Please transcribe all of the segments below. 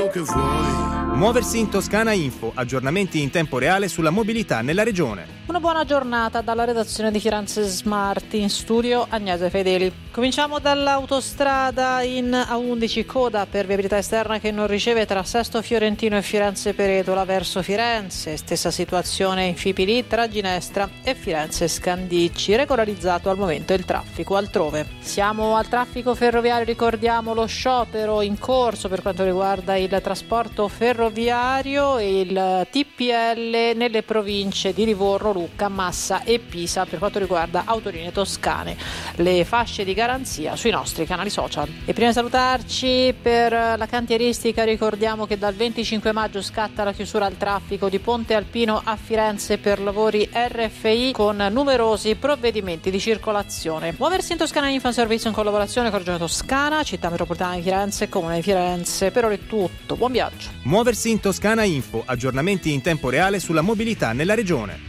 quello che vuoi. Muoversi in Toscana Info, aggiornamenti in tempo reale sulla mobilità nella regione. Una buona giornata dalla redazione di Firenze Smart, in studio Agnese Fedeli. Cominciamo dall'autostrada in A11, coda per viabilità esterna che non riceve tra Sesto Fiorentino e Firenze Peretola verso Firenze. Stessa situazione in Fipili tra Ginestra e Firenze Scandicci. Regolarizzato al momento il traffico altrove. Siamo al traffico ferroviario, ricordiamo lo sciopero in corso per quanto riguarda il trasporto ferroviario e il TPL nelle province di Livorno, Lucca, Massa e Pisa per quanto riguarda autolinee toscane. Le fasce di garanzia sui nostri canali social. E prima di salutarci, per la cantieristica ricordiamo che dal 25 maggio scatta la chiusura al traffico di Ponte Alpino a Firenze per lavori RFI con numerosi provvedimenti di circolazione. Muoversi in Toscana Info, un servizio in collaborazione con Regione Toscana, Città Metropolitana di Firenze e Comune di Firenze. Per ora è tutto, buon viaggio. Muoversi in Toscana Info, aggiornamenti in tempo reale sulla mobilità nella regione.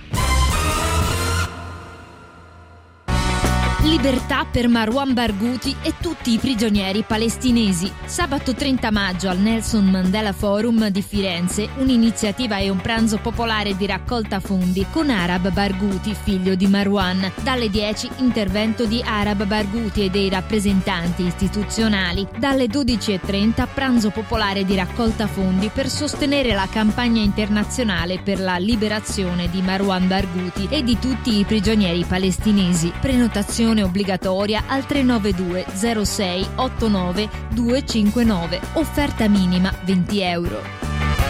Libertà per Marwan Barghouti e tutti i prigionieri palestinesi. Sabato 30 maggio al Nelson Mandela Forum di Firenze, un'iniziativa e un pranzo popolare di raccolta fondi con Arab Barghouti, figlio di Marwan. Dalle 10 intervento di Arab Barghouti e dei rappresentanti istituzionali. Dalle 12:30 pranzo popolare di raccolta fondi per sostenere la campagna internazionale per la liberazione di Marwan Barghouti e di tutti i prigionieri palestinesi. Prenotazione obbligatoria al 392 06 89 259. Offerta minima €20.